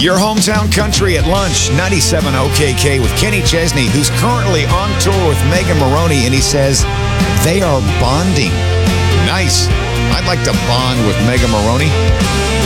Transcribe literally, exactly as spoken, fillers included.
Your hometown country at lunch, ninety-seven O K K with Kenny Chesney, who's currently on tour with Megan Maroney, and he says they are bonding. Nice. I'd like to bond with Megan Maroney.